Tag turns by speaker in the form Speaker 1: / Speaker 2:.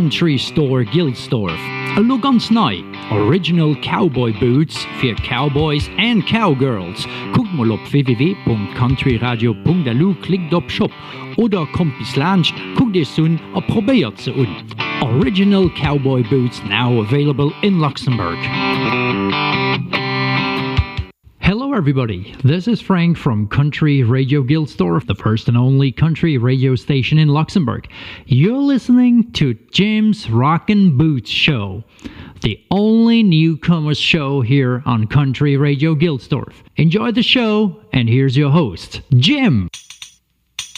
Speaker 1: Country Store Gilsdorf. A look on Snipe. Original Cowboy Boots für Cowboys and Cowgirls. Guckt mal auf www.countryradio.lu, klickt auf Shop oder kommt bis Lunch, guckt es an und probiert sie an. Original Cowboy Boots now available in Luxembourg. Hello everybody, this is Frank from Country Radio Gilsdorf, the first and only country radio station in Luxembourg. You're listening to Jim's Rockin' Boots Show, the only newcomers show here on Country Radio Gilsdorf. Enjoy the show, and here's your host, Jim.